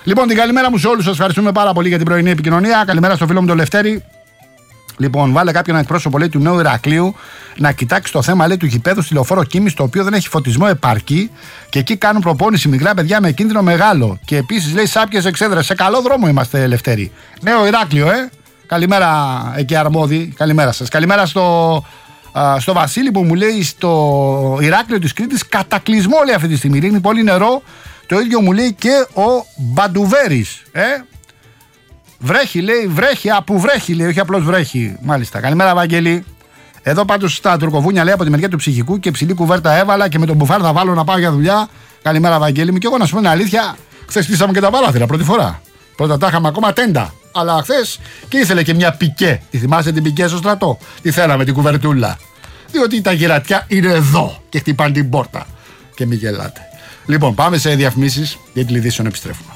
Λοιπόν, την καλημέρα μου σε όλους. Σας ευχαριστούμε πάρα πολύ για την πρωινή επικοινωνία. Καλημέρα στο φίλο μου τον Λευτέρη. Λοιπόν, βάλε κάποιον εκπρόσωπο, λέει, του Νέου Ηρακλείου να κοιτάξει το θέμα, λέει, του γηπέδου στη Λεωφόρο Κίμης, το οποίο δεν έχει φωτισμό επαρκή και εκεί κάνουν προπόνηση μικρά παιδιά με κίνδυνο μεγάλο. Και επίσης, λέει, σάπιες εξέδρες. Σε καλό δρόμο είμαστε, Λευτέρη. Νέο Ηράκλειο, Καλημέρα εκεί, αρμόδιοι. Καλημέρα σας. Καλημέρα στο Βασίλη που μου λέει στο Ηράκλειο της Κρήτης κατακλυσμό, λέει, αυτή τη στιγμή. Ρίχνει πολύ νερό. Το ίδιο μου λέει και ο Μπαντουβέρης. Βρέχει, λέει, βρέχει, που βρέχει, λέει, όχι απλώς βρέχει. Μάλιστα. Καλημέρα, Βαγγέλη. Εδώ πάντως στα τουρκοβούνια, λέει, από τη μεριά του ψυχικού και ψηλή κουβέρτα έβαλα και με τον μπουφάρ θα βάλω να πάω για δουλειά. Καλημέρα, Βαγγέλη μου. Και εγώ να σου πω την αλήθεια, χθες κλείσαμε και τα παράθυρα πρώτη φορά. Πρώτα τα είχαμε ακόμα τέντα. Αλλά χθες και ήθελε και μια πικέ. Τη θυμάσαι την πικέ στο στρατό? Τη θέλαμε την κουβερτούλα. Διότι τα γερατιά είναι εδώ και χτυπάνε την πόρτα. Και μην γελάτε. Λοιπόν, πάμε σε διαφημίσεις για την ειδήσεων, επιστρέφουμε.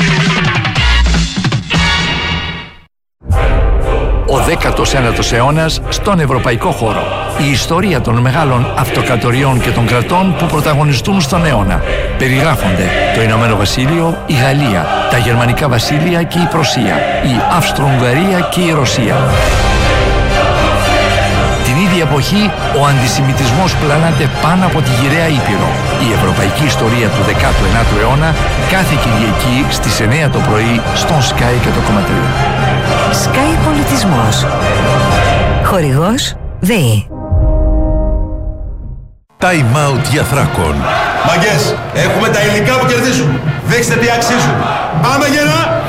Ο 19ος αιώνας στον ευρωπαϊκό χώρο. Η ιστορία των μεγάλων αυτοκρατοριών και των κρατών που πρωταγωνιστούν στον αιώνα. Περιγράφονται το Ηνωμένο Βασίλειο, η Γαλλία, τα Γερμανικά Βασίλεια και η Πρωσία, η Αυστρο-Ουγγαρία και η Ρωσία. Την ίδια εποχή, ο αντισημιτισμός πλανάται πάνω από τη γυραιά Ήπειρο. Η ευρωπαϊκή ιστορία του 19ου αιώνα κάθε Κυριακή στις 9 το πρωί στον Sky 100,3. Sky Πολιτισμός. Χορηγός ΔΕΗ. Time out για Θράκον. Μαγκές, έχουμε τα υλικά που κερδίζουν. Δείξτε τι αξίζουν. Πάμε γερά!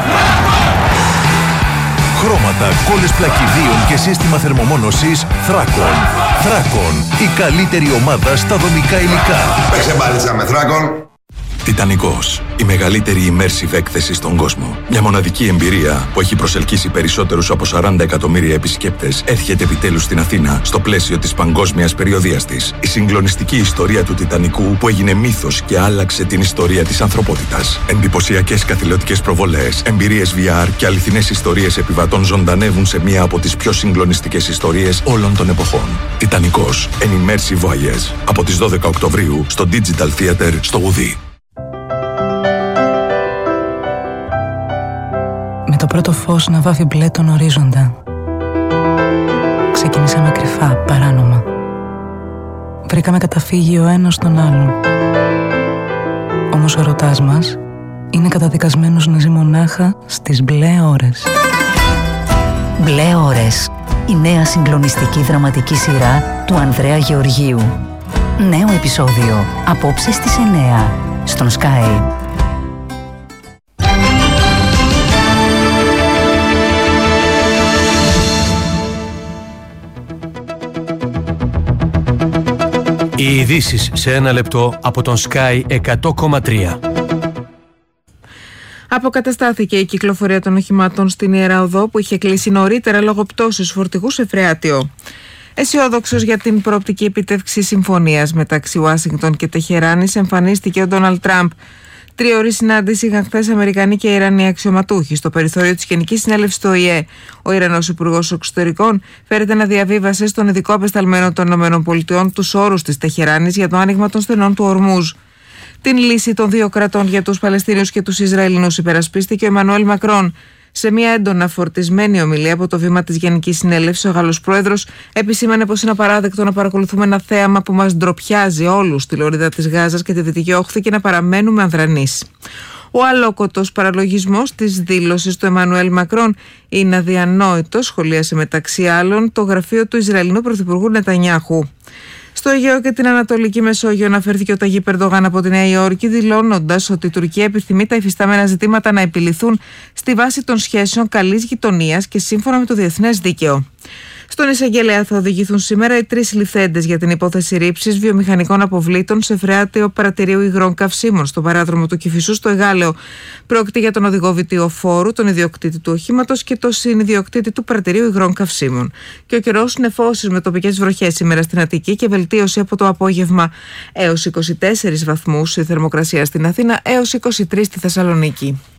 Χρώματα, κόλλες πλακιδίων και σύστημα θερμομόνωσης Θράκον. Θράκον, η καλύτερη ομάδα στα δομικά υλικά. Παίξε μπάλιτσα με Θράκον. Τιτανικός, η μεγαλύτερη immersive έκθεση στον κόσμο. Μια μοναδική εμπειρία που έχει προσελκύσει περισσότερους από 40 εκατομμύρια επισκέπτες έρχεται επιτέλους στην Αθήνα στο πλαίσιο της παγκόσμιας περιοδείας της. Η συγκλονιστική ιστορία του Τιτανικού που έγινε μύθος και άλλαξε την ιστορία της ανθρωπότητας. Εντυπωσιακές καθηλωτικές προβολές, εμπειρίες VR και αληθινές ιστορίες επιβατών ζωντανεύουν σε μία από τις πιο συγκλονιστικές ιστορίες όλων των εποχών. Τιτανικός, an immersive voyage. Από τις 12 Οκτωβρίου στο Digital Theater στο Γουδί. Με το πρώτο φως να βάφει μπλε τον ορίζοντα. Ξεκινήσαμε κρυφά, παράνομα. Βρήκαμε καταφύγιο ο ένας στον άλλον. Όμως ο ερωτάς μας είναι καταδικασμένος να ζει μονάχα στις μπλε ώρες. Μπλε ώρες. Η νέα συγκλονιστική δραματική σειρά του Ανδρέα Γεωργίου. Νέο επεισόδιο απόψε στις 9 στον Sky. Οι ειδήσεις σε ένα λεπτό από τον Sky 100,3. Αποκαταστάθηκε η κυκλοφορία των οχημάτων στην Ιερά Οδό που είχε κλείσει νωρίτερα λόγω πτώσης φορτηγού σε Φρεάτιο. Αισιόδοξος για την προοπτική επιτεύξη συμφωνίας μεταξύ Ουάσιγκτον και Τεχεράνης εμφανίστηκε ο Ντόναλντ Τραμπ. Τριώρη συνάντηση είχαν χθες Αμερικανοί και Ιρανοί αξιωματούχοι στο περιθώριο της Γενικής Συνέλευσης του ΟΗΕ. Ο Ιρανός Υπουργός Εξωτερικών φέρεται να διαβίβασε στον ειδικό απεσταλμένο των ΗΠΑ τους όρους της Τεχεράνης για το άνοιγμα των στενών του Ορμούζ. Την λύση των δύο κρατών για τους Παλαιστίνιους και τους Ισραηλινούς υπερασπίστηκε ο Εμμανουέλ Μακρόν. Σε μια έντονα φορτισμένη ομιλία από το βήμα της Γενικής Συνέλευσης, ο Γάλλος Πρόεδρος επισήμανε πως είναι απαράδεκτο να παρακολουθούμε ένα θέαμα που μας ντροπιάζει όλους στη λωρίδα της Γάζας και τη Δυτική Όχθη και να παραμένουμε ανδρανείς. Ο αλόκοτος παραλογισμός της δήλωσης του Εμμανουέλ Μακρόν είναι αδιανόητο, σχολίασε μεταξύ άλλων το γραφείο του Ισραηλινού Πρωθυπουργού Νετανιάχου. Στο Αιγαίο και την Ανατολική Μεσόγειο αναφέρθηκε ο Ταγίπ Ερντογάν από τη Νέα Υόρκη, δηλώνοντας ότι η Τουρκία επιθυμεί τα υφιστάμενα ζητήματα να επιληθούν στη βάση των σχέσεων καλής γειτονίας και σύμφωνα με το διεθνές δίκαιο. Στον εισαγγελέα θα οδηγηθούν σήμερα οι 3 ληφθέντες για την υπόθεση ρήψης βιομηχανικών αποβλήτων σε φρεάτιο πρατηρίου υγρών καυσίμων στον παράδρομο του Κηφισού στο Εγάλεο. Πρόκειται για τον οδηγό βιτιοφόρου, τον ιδιοκτήτη του οχήματος και τον συνιδιοκτήτη του πρατηρίου υγρών καυσίμων. Και ο καιρός νεφώσεις με τοπικές βροχές σήμερα στην Αττική και βελτίωση από το απόγευμα έως 24 βαθμούς η θερμοκρασία στην Αθήνα έως 23 στη Θεσσαλονίκη.